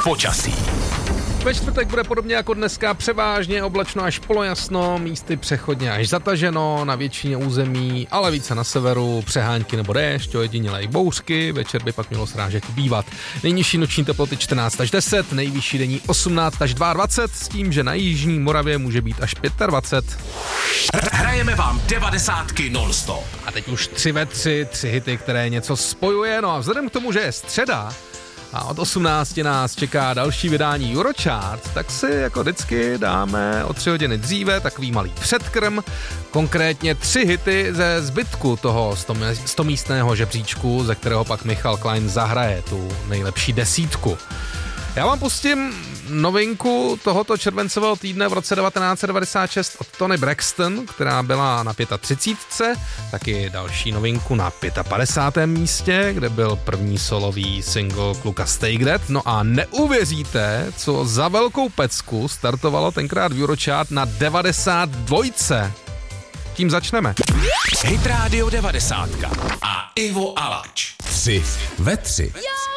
Počasí. Ve čtvrtek bude podobně jako dneska převážně oblačno až polojasno, místy přechodně až zataženo, na většině území, ale více na severu, přehánky nebo déšť, ojedinělé i bouřky, večer by pak mělo srážek bývat. Nejnižší noční teploty 14 až 10, nejvyšší denní 18 až 22, s tím, že na jižní Moravě může být až 25. Hrajeme vám 90 non-stop. A teď už 3 ve 3 hity, které něco spojuje, no a vzhledem k tomu, že je středa, a od 18 nás čeká další vydání Eurochart, tak si jako vždycky dáme o 3 hodiny dříve takový malý předkrm, konkrétně 3 hity ze zbytku toho 100místného žebříčku, ze kterého pak Michal Klein zahraje tu nejlepší desítku. Já vám pustím novinku tohoto červencového týdne v roce 1996 od Toni Braxton, která byla na 35, taky další novinku na 55. místě, kde byl první solový single kluka Stay Dead. No a neuvěříte, co za velkou pecku startovalo tenkrát v Eurochart na 92. Tím začneme. Hit Radio 90 a Ivo Alač. 3 ve 3.